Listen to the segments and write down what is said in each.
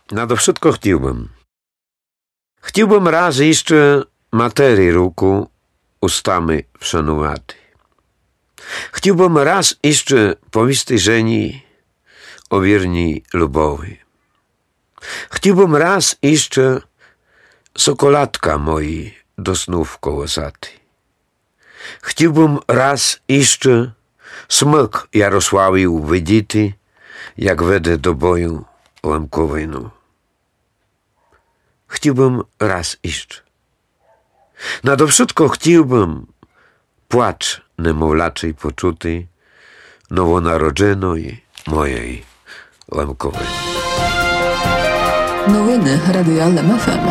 Nade wszystko chciałbym raz jeszcze materii ruku ustami wszanować. Chciałbym raz jeszcze powiedzieć żeni o wierni lubowi. Chciałbym raz jeszcze sokoladka moi do snów kołosaty. Chciałbym raz jeszcze smyk Jarosławi uwidzieć, jak wede do boju lamkowego. Chciałbym raz jeszcze. Nade wszystko chciałbym płacz niemowlaczej poczuty nowonarodzonej mojej lamkowej. Новини Радіо Лем ФМ.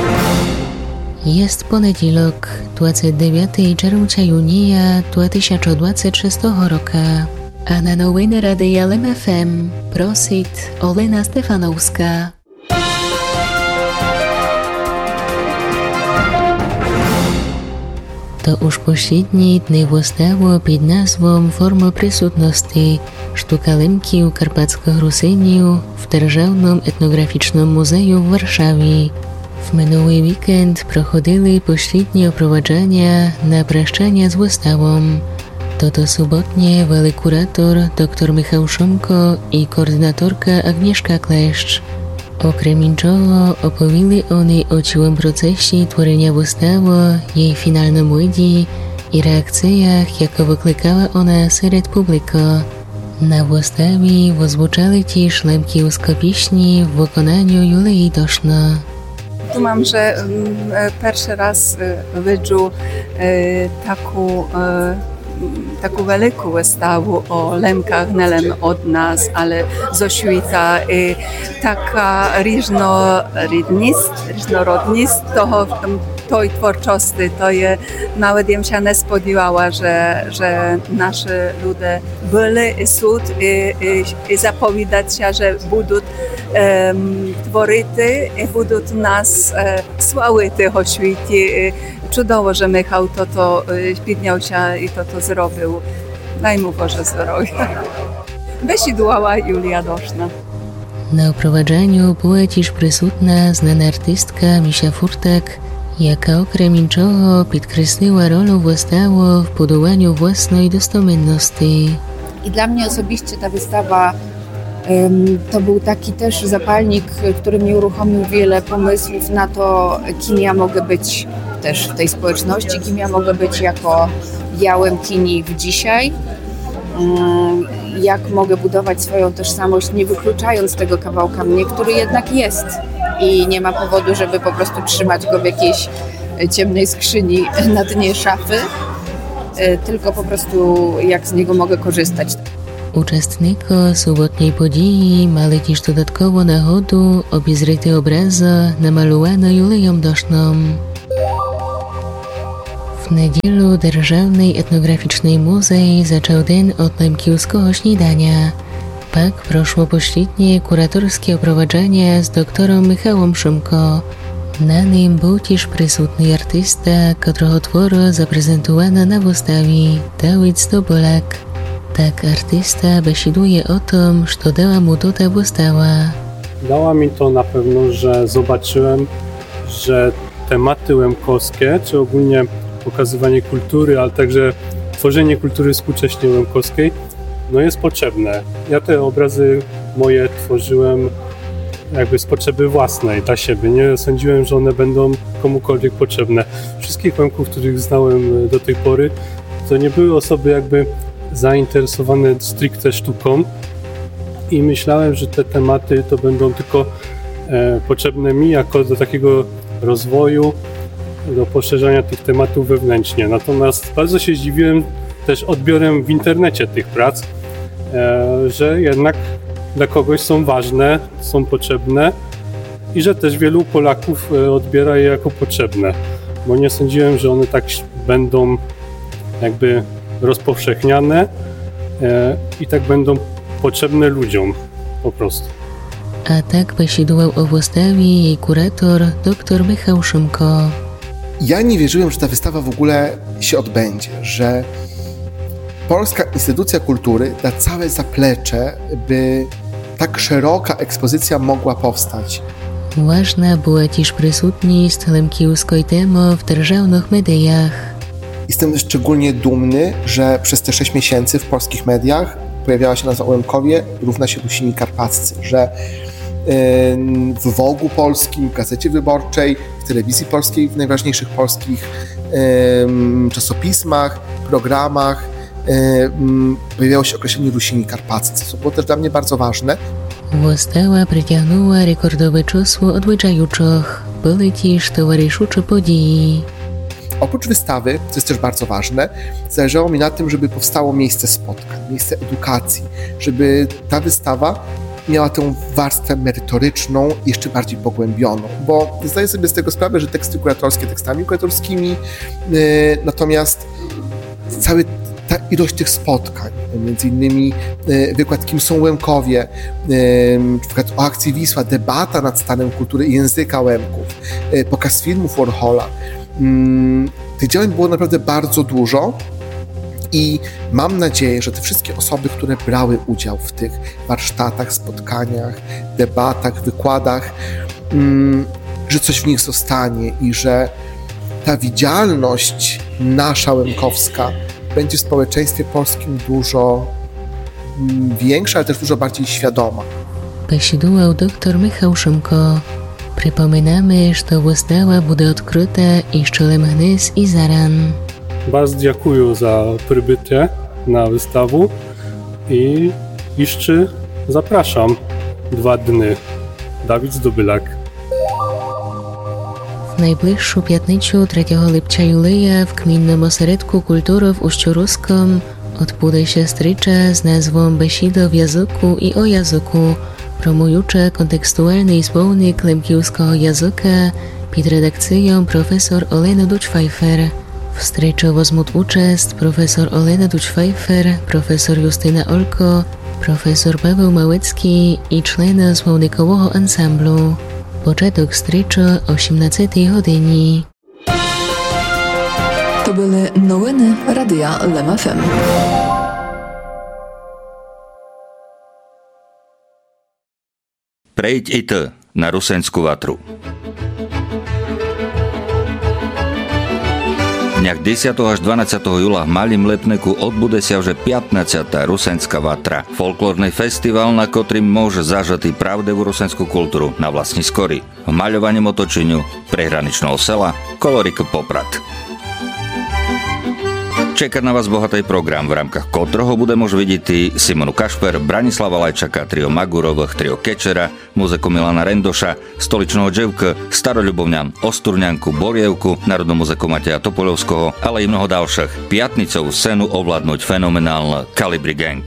Jest poniedziałek, 29 czerwca junia 2026 roku. A na nowiny Radia Lem FM prosi Olena Stefanowska. To już pośrednie dni wystawa pod nazwą Forma Przysutności Sztuka Lemki u Karpackiego Rusyniu w Державnym Etnograficznym Muzeum w Warszawie. W minuły weekend prochodzili pośrednie oprowadzania na praszczania z wystawą. To sobotnie weli kurator dr Michał Szumko i koordynatorka Agnieszka Kleszcz. Okrem inczego opowiedzieli oni o ciłym procesie tworzenia wystawy, jej finalnym ujdzie i reakcjach, jakie wyklikała ona wśród publika. Na wystawie wozwuczali też lemki uskopiśni w wykonaniu Julii Doszno. Думам, że pierwszy raz widzę taką wielką wystawę o lemkach, nie len od nas, ale zo świata. Taka różnorodność tej twórczości, to je nawet bym się nie spodziewała, że nasze ludzie byli i są i zapowiadać się, że będą tworzyć i będą nas sławić o świecie. Cudownie, że Michał to śpidniał się i to zrobił. Daj mu Boże zdrowia. Wysidłała Julia Doszna. Na oprowadzaniu była też przysutna znana artystka Misia Furtak, jaka okrem inczego podkreśliła rolę wystawy w budowaniu własnej dostosowaności. I dla mnie osobiście ta wystawa to był taki też zapalnik, który mnie uruchomił wiele pomysłów na to, kim ja mogę być też w tej społeczności, kim ja mogę być jako ja Łemkini w dzisiaj, jak mogę budować swoją tożsamość, nie wykluczając tego kawałka mnie, który jednak jest i nie ma powodu, żeby po prostu trzymać go w jakiejś ciemnej skrzyni na dnie szafy, tylko po prostu jak z niego mogę korzystać. Uczestnicy sobotniej podії mali też dodatkowo nagodu obejrzeć obrazy namalowane Julią Doszną. W niedzielę Державний Etnograficzny Muzej zaczął dzień od lemkiewskiego śniadania. Pak proszło pośrednie kuratorskie oprowadzanie z doktorem Michałem Szumko. Na nim był też przysutny artysta, którego twory zaprezentowano na wystawie, Dawid Stobolak. Tak artysta besiduje o tym, co dała mu ta wystawa. Dała mi to na pewno, że zobaczyłem, że tematy łemkowskie, czy ogólnie pokazywanie kultury, ale także tworzenie kultury współcześnie łemkowskiej, jest potrzebne. Ja te obrazy moje tworzyłem jakby z potrzeby własnej, dla siebie. Nie sądziłem, że one będą komukolwiek potrzebne. Wszystkich Łemków, których znałem do tej pory, to nie były osoby jakby zainteresowane stricte sztuką i myślałem, że te tematy to będą tylko potrzebne mi jako do takiego rozwoju, do poszerzania tych tematów wewnętrznie. Natomiast bardzo się zdziwiłem też odbiorem w internecie tych prac, że jednak dla kogoś są ważne, są potrzebne i że też wielu Polaków odbiera je jako potrzebne, bo nie sądziłem, że one tak będą jakby rozpowszechniane i tak będą potrzebne ludziom po prostu. A tak posiadał o wystawie jej kurator dr Michał Szumko. Ja nie wierzyłem, że ta wystawa w ogóle się odbędzie, że Polska Instytucja Kultury da całe zaplecze, by tak szeroka ekspozycja mogła powstać. Важна була тіж присутність лемківської теми в державних медіях. Jestem szczególnie dumny, że przez te 6 miesięcy w polskich mediach pojawiała się nazwa o Łemkowie równa się Rusini Karpaccy, że w Wogu Polskim, w Gazecie Wyborczej, w Telewizji Polskiej, w najważniejszych polskich czasopismach, programach pojawiało się określenie Rusini Karpaccy, co było też dla mnie bardzo ważne. Вистава притягнула рекордове число odwiedzających. Były też towarzyszące podії. Oprócz wystawy, co jest też bardzo ważne, zależało mi na tym, żeby powstało miejsce spotkań, miejsce edukacji, żeby ta wystawa miała tę warstwę merytoryczną jeszcze bardziej pogłębioną, bo zdaję sobie z tego sprawę, że teksty kuratorskie tekstami kuratorskimi, natomiast ta ilość tych spotkań, między innymi wykład Kim są Łemkowie, przykład o akcji Wisła, debata nad stanem kultury i języka Łemków, pokaz filmów Warhola. Tych działań było naprawdę bardzo dużo i mam nadzieję, że te wszystkie osoby, które brały udział w tych warsztatach, spotkaniach, debatach, wykładach, że coś w nich zostanie i że ta widzialność nasza łemkowska będzie w społeczeństwie polskim dużo większa, ale też dużo bardziej świadoma. Посідував доктор Михał Шумко. Przypominamy, że wystawa będzie odkryta jeszcze lemgnis i zaran. Bardzo dziękuję za przybycie na wystawę i jeszcze zapraszam 2 dni. Dawid Zdobylak. W najbliższą piatnicю 3 lipca Juleja w Gminnym Ośrodku Kultury w Uściuruskom odbędzie się strycza z nazwą Besida w języku i o języku, promująca kontekstualny słownik lemkівського języka pod redakcją profesor Oleny Duć-Pfeiffer. W stryczce wezmą uczest profesor Olena Duć-Pfeiffer, profesor Justyna Olko, profesor Paweł Małecki i człony słownikowego ansamblu. Początek strycza 18 godzinie. To były nowiny Radia LEM FM. Prejď i ty na Rusenskú vatru. V dňach 10. až 12. júla v Malým Lepneku odbude sa už 15. Rusenská vatra. Folklórny festival, na ktorým môže zažať pravdivú rusenskú kultúru na vlastní skory. V maľovaním otočeniu prehraničného sela Kolorik Poprad. Čeká na vás bohatý program, v rámkach ktorého bude môcť vidieť Simonu Kašper, Branislava Lajčaka, trio Magurových, trio Kečera, muziku Milana Rendoša, Stoličného Dževka, Staroľubovňan, Osturňanku, Borievku, národnú muziku Mateja Topoľovského, ale i mnoho ďalších. Piatnicovú scénu ovládnuť fenomenálne Kalibri Gang.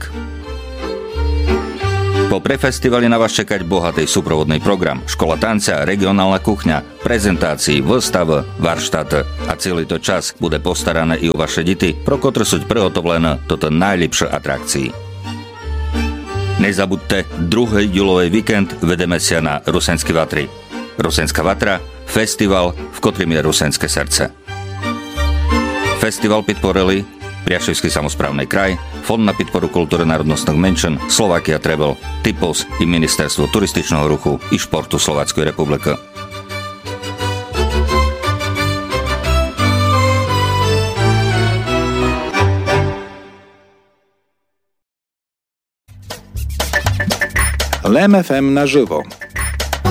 Po prefestivali na vás čekať bohatý súprovodný program, škola tanca, regionálna kuchňa, prezentácií, výstava, varštat a celý to čas bude postarané i o vaše deti, pro ktoré sú prihotovlené toto najlepšie atrakcie. Nezabudte, 2. júlový víkend vedeme sa na Rusenské vatry. Rusenská vatra, festival, v ktorým je rusenské srdce. Festival podporili Priaševský samosprávny kraj, Fond na podporu kultúry národnostných menšín, Slovakia Travel, Typos i Ministerstvo turističného ruchu i športu Slováckej republiky. LEM FM na żywo.